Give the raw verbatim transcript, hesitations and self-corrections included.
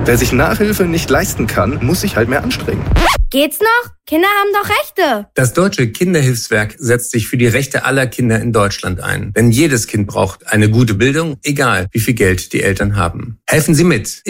wer sich Nachhilfe nicht leisten kann, muss sich halt mehr anstrengen. Geht's noch? Kinder haben doch Rechte. Das Deutsche Kinderhilfswerk setzt sich für die Rechte aller Kinder in Deutschland ein. Denn jedes Kind braucht eine gute Bildung, egal wie viel Geld die Eltern haben. Helfen Sie mit.